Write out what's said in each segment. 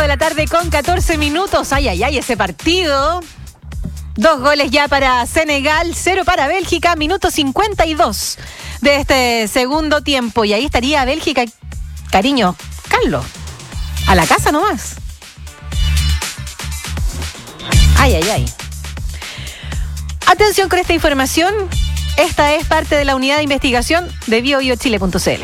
de la tarde con 14 minutos. Ay, ese partido. 2 goles ya para Senegal, 0 para Bélgica, minuto 52 de este segundo tiempo. Y ahí estaría Bélgica, cariño, Carlos, a la casa nomás. Ay. Atención con esta información. Esta es parte de la unidad de investigación de biobiochile.cl.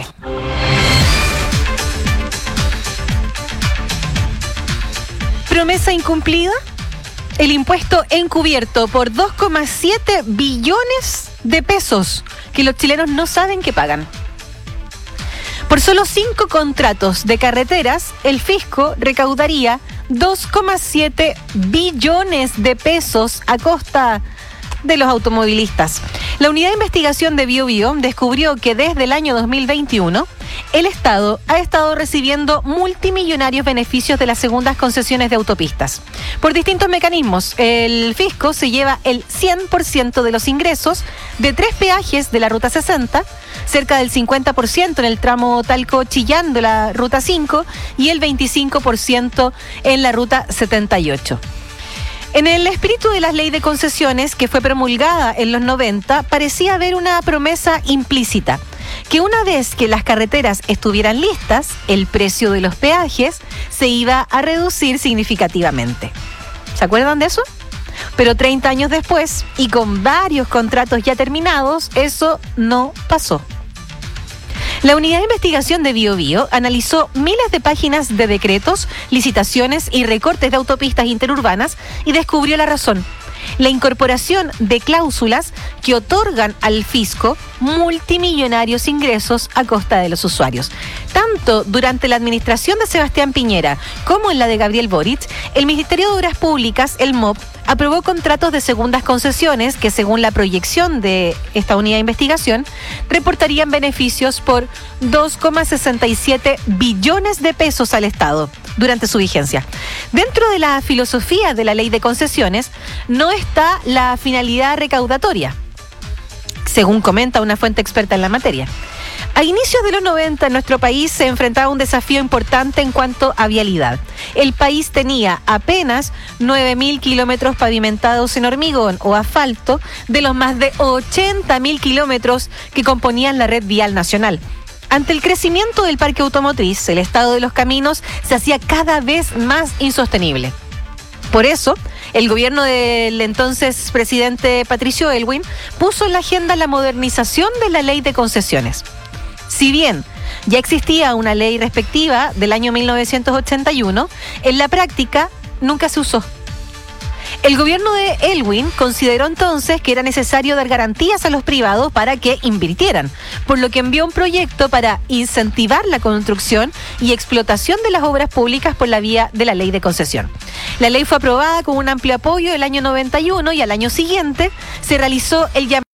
Promesa incumplida. El impuesto encubierto por 2,7 billones de pesos que los chilenos no saben que pagan. Por solo 5 contratos de carreteras, el fisco recaudaría 2,7 billones de pesos a costa de los automovilistas. La unidad de investigación de BioBio descubrió que desde el año 2021 el Estado ha estado recibiendo multimillonarios beneficios de las segundas concesiones de autopistas. Por distintos mecanismos, el fisco se lleva el 100% de los ingresos de 3 peajes de la Ruta 60, cerca del 50% en el tramo Talco-Chillán de la Ruta 5 y el 25% en la Ruta 78. En el espíritu de la ley de concesiones que fue promulgada en los 90, parecía haber una promesa implícita, que una vez que las carreteras estuvieran listas, el precio de los peajes se iba a reducir significativamente. ¿Se acuerdan de eso? Pero 30 años después, y con varios contratos ya terminados, eso no pasó. La unidad de investigación de BioBio analizó miles de páginas de decretos, licitaciones y recortes de autopistas interurbanas y descubrió la razón: la incorporación de cláusulas que otorgan al fisco multimillonarios ingresos a costa de los usuarios. Tanto durante la administración de Sebastián Piñera como en la de Gabriel Boric, el Ministerio de Obras Públicas, el MOP, aprobó contratos de segundas concesiones que, según la proyección de esta unidad de investigación, reportarían beneficios por 2,67 billones de pesos al Estado durante su vigencia. Dentro de la filosofía de la ley de concesiones no está la finalidad recaudatoria, según comenta una fuente experta en la materia. A inicios de los 90 en nuestro país se enfrentaba un desafío importante en cuanto a vialidad. El país tenía apenas 9.000 kilómetros pavimentados en hormigón o asfalto de los más de 80.000 kilómetros que componían la red vial nacional. Ante el crecimiento del parque automotriz, el estado de los caminos se hacía cada vez más insostenible. Por eso, el gobierno del entonces presidente Patricio Aylwin puso en la agenda la modernización de la ley de concesiones. Si bien ya existía una ley respectiva del año 1981, en la práctica nunca se usó. El gobierno de Aylwin consideró entonces que era necesario dar garantías a los privados para que invirtieran, por lo que envió un proyecto para incentivar la construcción y explotación de las obras públicas por la vía de la ley de concesión. La ley fue aprobada con un amplio apoyo el año 91 y al año siguiente se realizó el llamado